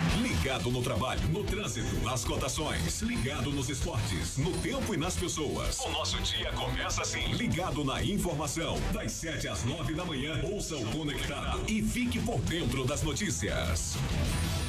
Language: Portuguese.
Ligado no trabalho, no trânsito, nas cotações. Ligado nos esportes, no tempo e nas pessoas. O nosso dia começa assim. Ligado na informação. Das 7 às 9 da manhã. Ouça o Conectado e fique por dentro das notícias.